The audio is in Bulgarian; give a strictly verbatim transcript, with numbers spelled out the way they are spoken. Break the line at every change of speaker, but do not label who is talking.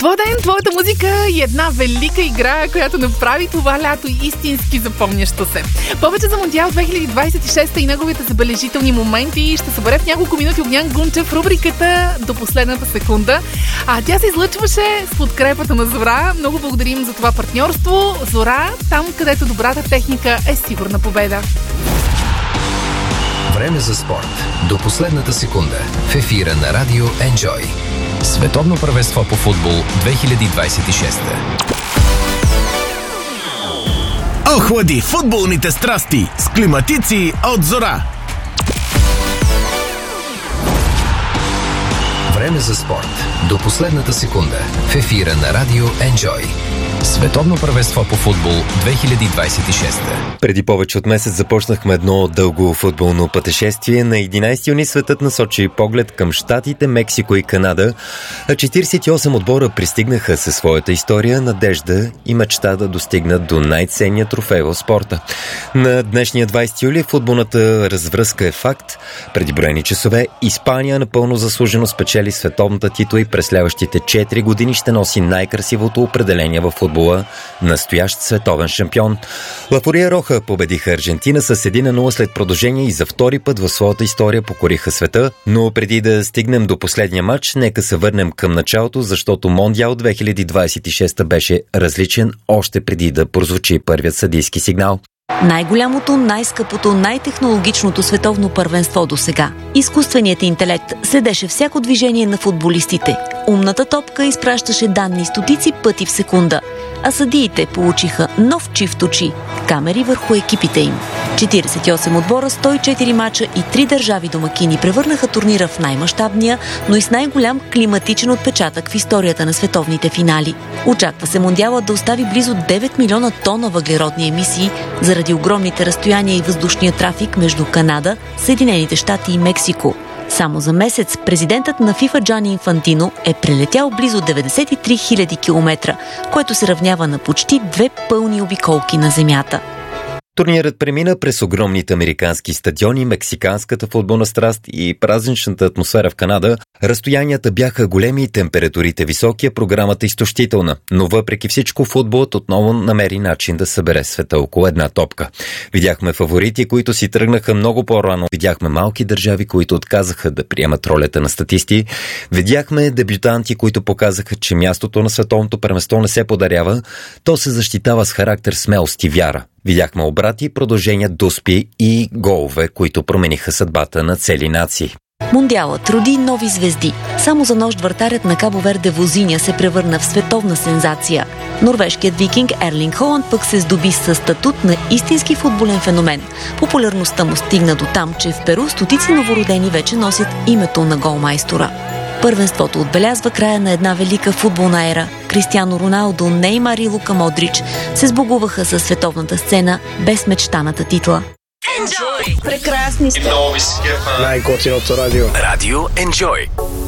Твой ден, твоята музика и една велика игра, която направи това лято истински запомнящо се. Повече за Мондиал две хиляди двадесет и шеста и неговите забележителни моменти ще събере в няколко минути Огнян Гунчев в рубриката До последната секунда. А тя се излъчваше с подкрепата на Зора. Много благодарим за това партньорство. Зора, там където добрата техника е сигурна победа.
Време за спорт. До последната секунда. В ефира на Радио Enjoy. Световно първенство по футбол две хиляди двадесет и шеста.
Охлади футболните страсти с климатици от Зора.
Време за спорт. До последната секунда. В ефира на Радио Enjoy. Световно първенство по футбол две хиляди двадесет и шеста.
Преди повече от месец започнахме едно дълго футболно пътешествие. На единадесети юни светът насочи поглед към Щатите, Мексико и Канада, а четиридесет и осем отбора пристигнаха със своята история, надежда и мечта да достигнат до най-ценния трофей в спорта. На днешния двадесети юли футболната развръзка е факт. Преди броени часове Испания напълно заслужено спечели световната титла и през следващите четири години ще носи най-красивото определение в футбола – настоящ световен шампион. Ла Фурия Роха победиха Аржентина с едно на нула след продължение и за втори път в своята история покориха света. Но преди да стигнем до последния матч, нека се върнем към началото, защото Мондиал две хиляди двадесет и шеста беше различен още преди да прозвучи първият съдийски сигнал.
Най-голямото, най-скъпото, най-технологичното световно първенство до сега. Изкуственият интелект следеше всяко движение на футболистите. Умната топка изпращаше данни стотици пъти в секунда, а съдиите получиха нов чифт очи – камери върху екипите им. четиридесет и осем отбора, сто и четири мача и три държави домакини превърнаха турнира в най-мащабния, но и с най-голям климатичен отпечатък в историята на световните финали. Очаква се Мондиалът да остави близо девет милиона тона въглеродни емисии заради огромните разстояния и въздушния трафик между Канада, Съединените щати и Мексико. Само за месец президентът на ФИФА Джани Инфантино е прелетял близо деветдесет и три хиляди километра, което се равнява на почти две пълни обиколки на Земята.
Турнирът премина през огромните американски стадиони, мексиканската футболна страст и празничната атмосфера в Канада. Разстоянията бяха големи и температурите високи, а програмата изтощителна. Но въпреки всичко футболът отново намери начин да събере света около една топка. Видяхме фаворити, които си тръгнаха много по-рано. Видяхме малки държави, които отказаха да приемат ролята на статисти. Видяхме дебютанти, които показаха, че мястото на световното първенство не се подарява. То се защитава с характер, смелост и вяра. Видяхме обрати, продължения, дуспи и голове, които промениха съдбата на цели нации.
Мондиалът роди нови звезди. Само за нощ вратарят на Кабо Верде Возиня се превърна в световна сензация. Норвежкият викинг Ерлинг Холанд пък се здоби със статут на истински футболен феномен. Популярността му стигна до там, че в Перу стотици новородени вече носят името на голмайстора. Първенството отбелязва края на една велика футболна ера. Кристиано Роналдо, Неймар и Лука Модрич се сбогуваха със световната сцена без мечтаната титла.
Enjoy! Прекрасни сте!
Най-готиното радио.
Радио Enjoy.